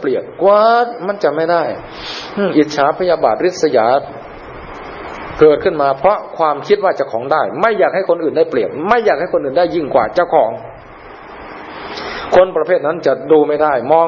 เปรียบกว่ามันจะไม่ได้อิจฉาพยาบาทริษยาเกิดขึ้นมาเพราะความคิดว่าเจ้าของได้ไม่อยากให้คนอื่นได้เปรียบไม่อยากให้คนอื่นได้ยิ่งกว่าเจ้าของคนประเภทนั้นจะดูไม่ได้มอง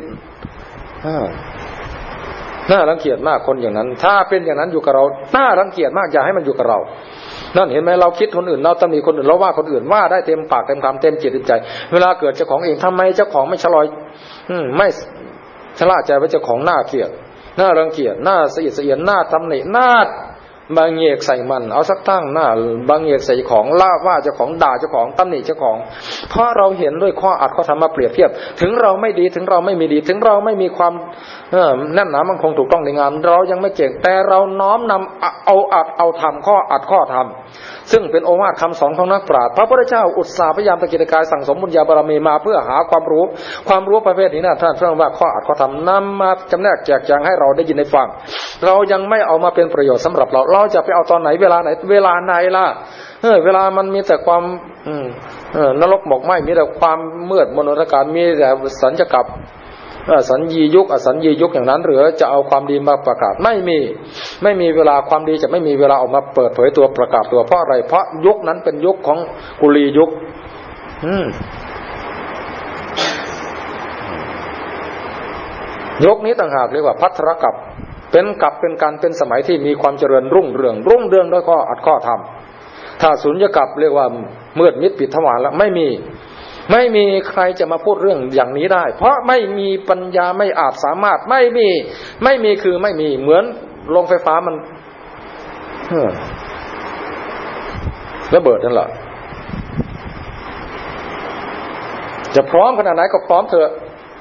น่ารังเกียจมากคนอย่างนั้นถ้าเป็นอย่างนั้นอยู่กับเราน่ารังเกียจมากอย่าให้มันอยู่กับเรานั่นเห็นไหมเราคิดคนอื่นเราตำหนิคนอื่นเราว่าคนอื่นว่าได้เต็มปากเต็มคำเต็มจิตเต็มใจเวลาเกิดเจ้าของเองทำไมเจ้าของไม่ชะลอยไม่ชะล่าใจว่าเจ้าของน่าเกลียดน่ารังเกียจน่าสะอิดสะเอียนน่าตำหนิน่าบางเหยกใส่มันเอาสักตั้งหน้าบางเหยกใส่ของล่าว่าเจ้าของด่าเจ้าของตำหนิเจ้าของเพราะเราเห็นด้วยข้ออัดข้อธรรมมาเปรียบเทียบถึงเราไม่ดีถึงเราไม่มีดีถึงเราไม่มีความแน่นหนามันคงถูกต้องในงานเรายังไม่เก่งแต่เราน้อมนำเอาอัดเอาธรรมข้ออัดข้อธรรมซึ่งเป็นโอวาทคำสอนของนักปราชญ์พระพุทธเจ้าอุตสาห์พยายามตะเกียกตะกายสั่งสมบุญญาบารมีมาเพื่อหาความรู้ประเภทนี้นะท่านเรียกว่าข้ออัดข้อธรรมนำมาจำแนกแจกแจงให้เราได้ยินได้ฟังเรายังไม่เอามาเป็นประโยชน์สำหรับเราจะไปเอาตอนไหนเวลาไหนเวลาไหนล่ะเวลามันมีแต่ความนรกหมกไหม้มีแต่ความมืดมนรการมีแต่สัญญกับสัญญียุคอสัญญียุคอย่างนั้นหรือจะเอาความดีมาประกาศไม่มีเวลาความดีจะไม่มีเวลาออกมาเปิดเผยตัวประกาศตัวเพราะอะไรเพราะยุคนั้นเป็นยุคของกุลียุคยุคนี้ต่างหากเรียกว่าภัทรกัปเป็นกัปเป็นการเป็นสมัยที่มีความเจริญรุ่งเรืองด้วยข้ออัดข้อธรรมถ้าสุญญกัปเรียกว่ามืดมิดปิดทวารแล้วไม่มีใครจะมาพูดเรื่องอย่างนี้ได้เพราะไม่มีปัญญาไม่อาจสามารถไม่มีคือไม่มีเหมือนโรงไฟฟ้ามันระเบิดนั่นแหละจะพร้อมขนาดไหนก็พร้อมเถอะ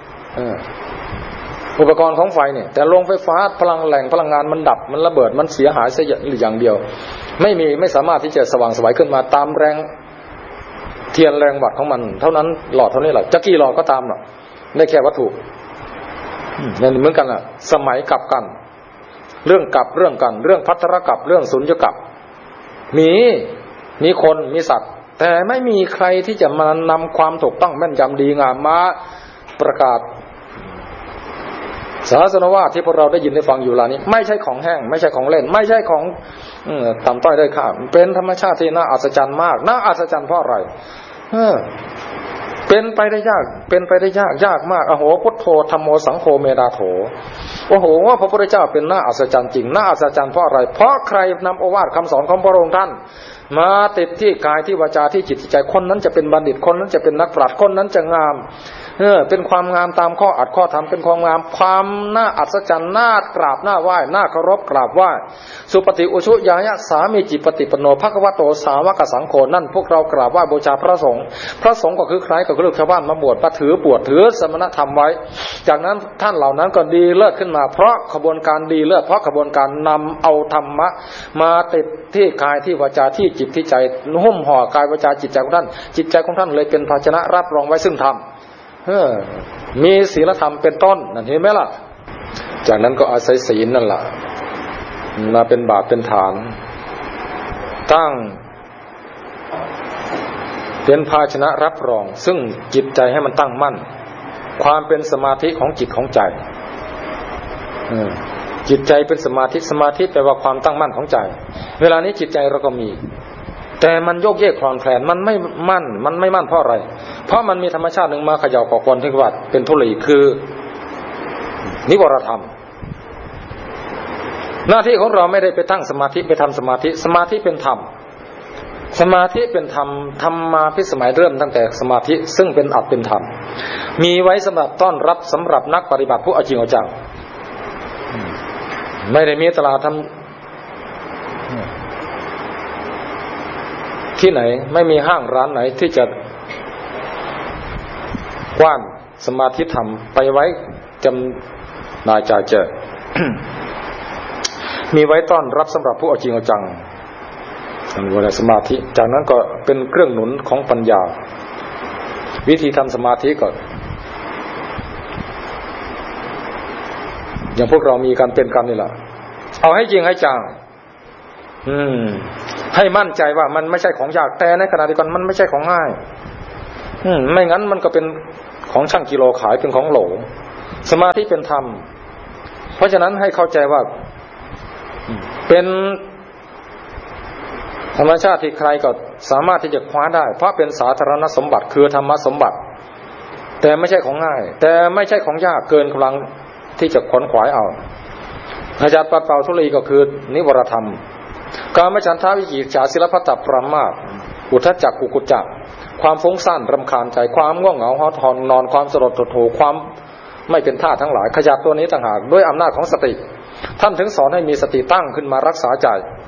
อุปกรณ์ของไฟเนี่ยแต่โรงไฟฟ้าพลังแหล่งพลังงานมันดับมันระเบิดมันเสียหายซะอย่างเดียวไม่สามารถที่จะสว่างไสวขึ้นมาตามแรงเทียนแรงวัตต์ของมันเท่านั้นหลอดเท่านี้แหละจะกี่หลอดก็ตามหรอกได้แค่วัตถุนี่เหมือนกันล่ะสมัยกลับกันเรื่องกลับเรื่องกันเรื่องภัทรกัปเรื่องสุญญกัปมีคนมีสัตว์แต่ไม่มีใครที่จะมานำความถูกต้องแม่นยำดีงามมาประกาศศาสนวาทที่พวกเราได้ยินได้ฟังอยู่เวลานี้ไม่ใช่ของแห้งไม่ใช่ของเล่นไม่ใช่ของต่ำต้อยได้ค่าเป็นธรรมชาติที่น่าอัศจรรย์มากน่าอัศจรรย์เพราะอะไรเป็นไปได้ยากมากอโหพุทโธธัมโมสังโฆเมธาโถโอ้โหว่าพระพุทธเจ้าเป็นน่าอัศจรรย์จริงน่าอัศจรรย์เพราะอะไรเพราะใครนำโอวาทคำสอนของพระองค์ท่านมาติดที่กายที่วาจาที่จิตที่ใจคนนั้นจะเป็นบัณฑิตคนนั้นจะเป็นนักปราชญ์คนนั้นจะงามเป็นความงามตามข้ออัดข้อธรรมเป็นความงามความน่าอัศจรรย์น่ากราบน่าไหว้น่าเคารพกราบไหว้สุปฏิอุชุยายะสามีจิปฏิปโนภควโตสาวกสังโฆนั่นพวกเรากราบไหว้บูชาพระสงฆ์ก็คือใครก็คือชาวบ้านมาบวชมาถือสมณธรรมไว้จากนั้นท่านเหล่านั้นก็ดีเลิศขึ้นมาเพราะขบวนการดีเลิศเพราะขบวนการนำเอาธรรมะมาติดที่กายที่วาจาที่จิตที่ใจหุ้มห่อกายวาจาจิตใจของท่านจิตใจของท่านเลยเป็นภาชนะรับรองไว้ซึ่งธรรมมีศีลธรรมเป็นต้นนั่นเห็นไหมล่ะจากนั้นก็อาศัยศีลนั่นแหละมาเป็นบาตรเป็นฐานตั้งเป็นภาชนะรับรองซึ่งจิตใจให้มันตั้งมั่นความเป็นสมาธิของจิตของใจจิตใจเป็นสมาธิแปลว่าความตั้งมั่นของใจเวลานี้จิตใจเราก็มีแต่มันโยกเยกคลอนแคลนมันไม่มั่นเพราะอะไรเพราะมันมีธรรมชาติหนึ่งมาเขย่าก่อกวนที่ว่าเป็นทุลีคือนิวรธรรมหน้าที่ของเราไม่ได้ไปตั้งสมาธิไปทำสมาธิเป็นธรรมสมาธิเป็นธรรมธรรมาภิสมัยเริ่มตั้งแต่สมาธิซึ่งเป็นอัตเป็นธรรมมีไว้สำหรับต้อนรับสำหรับนักปฏิบัติผู้เอาจริงเอาจังไม่ได้มีตลาดทำที่ไหนไม่มีห้างร้านไหนที่จะกว้านสมาธิธรรมไปไว้จำหน่ายจ่ายเจอ มีไว้ต้อนรับสำหรับผู้เอาจริงเอาจังเวลาสมาธิจากนั้นก็เป็นเครื่องหนุนของปัญญาวิธีทำสมาธิก็อย่างพวกเรามีการเป็นกันนี่แหละเอาให้จริงให้จังให้มั่นใจว่ามันไม่ใช่ของยากแต่ในขณะเดียวกันมันไม่ใช่ของง่ายไม่งั้นมันก็เป็นของช่างกิโลขายเป็นของโหลสมาธิเป็นธรรมเพราะฉะนั้นให้เข้าใจว่าเป็นธรรมชาติที่ใครก็สามารถที่จะคว้าได้เพราะเป็นสาธารณสมบัติคือธรรมสมบัติแต่ไม่ใช่ของง่ายแต่ไม่ใช่ของยากเกินกำลังที่จะขวนขวายเอาอาจารย์ปัดเป่าทุลีก็คือนิวรธรรมกามฉันทาวิจิกิจฉาศิลปตปรามาสอุทธัจจกุกุจจะความฟุ้งซ่านรำคาญใจความง่วงเหงาหอทอนนอนความสลดหดหู่ความไม่เป็นท่าทั้งหลายขยับตัวนี้ต่างหากด้วยอำนาจของสติท่านถึงสอนให้มีสติตั้งขึ้นมารักษาใจ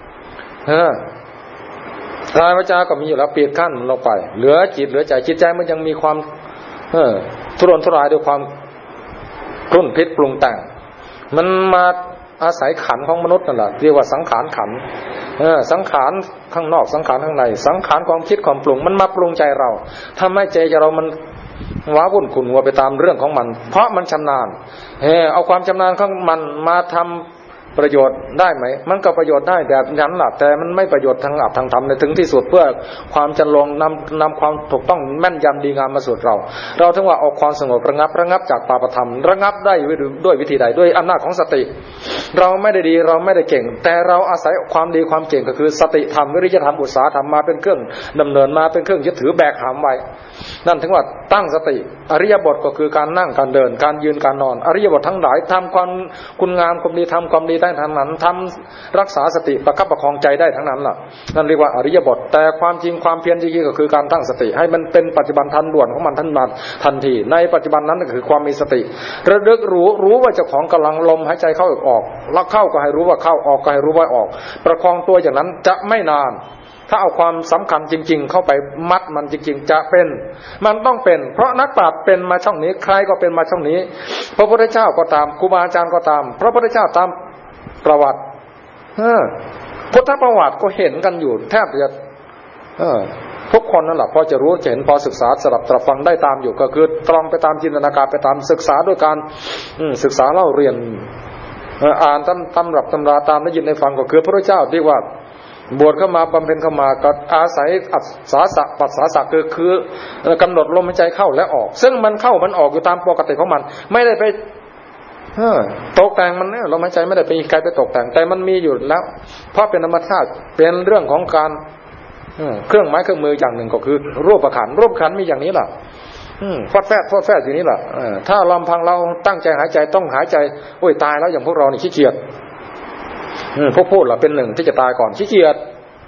กายวาจาก็มีอยู่แล้วเปลี่ยนขั้นมันลงไปเหลือจิตเหลือใจจิตใจมันยังมีความทุรนทุรายด้วยความกลุ่นพิษปรุงแต่งมันมาอาศัยขันของมนุษย์นั่นแหละเรียกว่าสังขารขันสังขารข้างนอกสังขารข้างในสังขารความคิดความปรุงมันมาปรุงใจเราทำให้ใจเรามันว้าวุ่นขุ่นมัวไปตามเรื่องของมันเพราะมันชำนาญเอาความชำนาญของมันมาทำประโยชน์ได้ไหมมันก็ประโยชน์ได้แบบนั้นแหละแต่มันไม่ประโยชน์ทางอัตทางธรรมในถึงที่สุดเพื่อความจันลงนำความถูกต้องแม่นยำดีงามมาสู่เราถึงว่าเอาความสงบระงับจากปาปธรรมระงับได้ด้วยวิธีใดด้วยอำนาจของสติเราไม่ได้ดีเราไม่ได้เก่งแต่เราอาศัยความดีความเก่งก็คือสติธรรมวิริยธรรมอุตสาหธรรมมาเป็นเครื่องดำเนินมาเป็นเครื่องยึดถือแบกหามไว้นั่นถึงว่าตั้งสติอริยบทก็คือการนั่งการเดินการยืนการนอนอริยบททั้งหลายทำความคุณงามความดีทำความดีได้ทั้งนั้นทำรักษาสติประคับประคองใจได้ทั้งนั้นล่ะนั่นเรียกว่าอริยบทแต่ความจริงความเพียรจริงๆก็คือการตั้งสติให้มันเป็นปัจจุบันทันด่วนของมันทันทีในปัจจุบันนั้นก็คือความมีสติระลึกรู้ว่าเจ้าของกำลังลมหายใจเข้าออกแล้วเข้าก็ให้รู้ว่าเข้าออกก็ให้รู้ว่าออกประคองตัวอย่างนั้นจะไม่นานถ้าเอาความสำคัญจริงๆเข้าไปมัดมันจริงๆจะเป็นมันต้องเป็นเพราะนักปราชญ์เป็นมาช่องนี้ใครก็เป็นมาช่องนี้พระพุทธเจ้าก็ตามครูบาอาจารย์ก็ตามพระพุทธเจ้าตามประวัติพุทธประวัติก็เห็นกันอยู่แทบจะทุกคนนั่นแหละพอจะรู้จะเห็นพอศึกษาสลับตรับฟังได้ตามอยู่ก็คือตรองไปตามจินตนาการไปตามศึกษาด้วยการศึกษาเล่าเรียนอ่านตำรับตำราตามได้ยินได้ฟังก็คือพระพุทธเจ้าที่ว่าบวชเข้ามาบำเพ็ญเข้ามาก็อาศัยอัศสาสะปัสสาสะคือกำหนดลมหายใจเข้าและออกซึ่งมันเข้ามันออกอยู่ตามปกติของมันไม่ได้ไปตกแต่งมันเนี่ยลมหายใจไม่ได้ไปใครไปตกแต่งแต่มันมีอยู่แล้วเพราะเป็นธรรมชาติเป็นเรื่องของการเครื่องไม้เครื่องมืออย่างหนึ่งก็คือรูปขันธ์มีอย่างนี้แหละฟอดแฟดอย่างนี้แหละถ้าลำพังเราตั้งใจหายใจต้องหายใจโอ้ยตายแล้วอย่างพวกเรานี่ขี้เกียจพวกพูดล่ะเป็นหนึ่งที่จะตายก่อนขี้เกียจ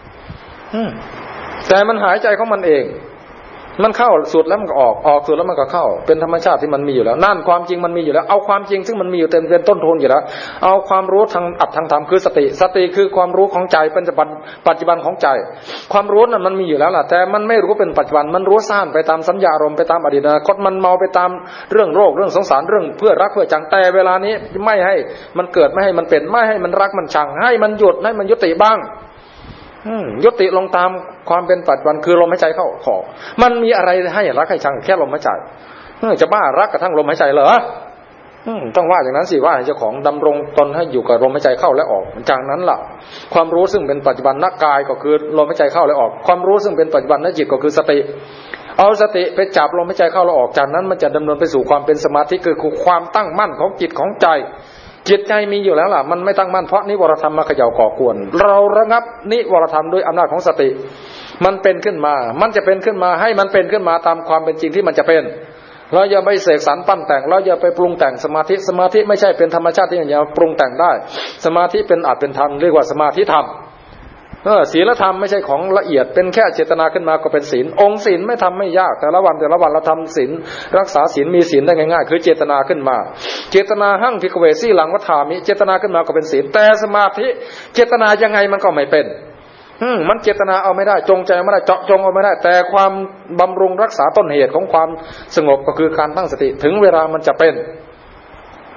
แต่มันหายใจของมันเองมันเข้าสุดแล้วมันก็ออกสุดแล้วมันก็เข้าเป็นธรรมชาติที่มันมีอยู่แล้วนั่นความจริงมันมีอยู่แล้วเอาความจริงซึ่งมันมีอยู่เต็มเป็นต้นทุนอยู่แล้วเอาความรู้ทางอัตทางธรรมคือสติคือความรู้ของใจเป็นปัจจุบันของใจความรู้นั้นมันมีอยู่แล้วล่ะแต่มันไม่รู้เป็นปัจจุบันมันรู้ซ่านไปตามสัญญาอารมณ์ไปตามอดีตอนาคตมันเมาไปตามเรื่องโลกเรื่องสงสารเรื่องเพื่อรักเพื่อจังแต่เวลานี้ไม่ให้มันเกิดไม่ให้มันเป็นไม่ให้มันรักมันชังให้มันหยุดให้มันยุติบ้างยุติลงตามความเป็นปัจจุบันคือลมหายใจเข้าออกมันมีอะไรให้รักให้ชังแค่ลมหายใจจะบ้ารักกระทั่งลมหายใจเหรอต้องว่าอย่างนั้นสิว่าเจ้าของดำรงตนให้อยู่กับลมหายใจเข้าและออกจากนั้นล่ะความรู้ซึ่งเป็นปัจจุบันนักกายก็คือลมหายใจเข้าและออกความรู้ซึ่งเป็นปัจจุบันนักจิตก็คือสติเอาสติไปจับลมหายใจเข้าและออกจากนั้นมันจะดำเนินไปสู่ความเป็นสมาธิคือความตั้งมั่นของจิตของใจจิตใจมีอยู่แล้วล่ะมันไม่ตั้งมั่นเพราะนิวรธรรมมาเขย่าก่อกวนเราระงับนิวรธรรมด้วยอำนาจของสติมันเป็นขึ้นมามันจะเป็นขึ้นมาให้มันเป็นขึ้นมาตามความเป็นจริงที่มันจะเป็นเราอย่าไปเสกสรรปั้นแต่งเราอย่าไปปรุงแต่งสมาธิไม่ใช่เป็นธรรมชาติที่จะปรุงแต่งได้สมาธิเป็นอาจเป็นธรรมเรียกว่าสมาธิธรรมศีลธรรมไม่ใช่ของละเอียดเป็นแค่เจตนาขึ้นมาก็เป็นศีลองค์ศีลไม่ทำไม่ยากแต่ละวันเราทำศีลรักษาศีลมีศีลได้ง่ายๆคือเจตนาขึ้นมาเจตนาหั่งภิกขเวสีหลังวัฏฐามิเจตนาขึ้นมาก็เป็นศีลแต่สมาธิเจตนายังไงมันก็ไม่เป็นมันเจตนาเอาไม่ได้จงใจไม่ได้เจาะจงเอาไม่ได้แต่ความบำรุงรักษาต้นเหตุของความสงบก็คือการตั้งสติถึงเวลามันจะเป็น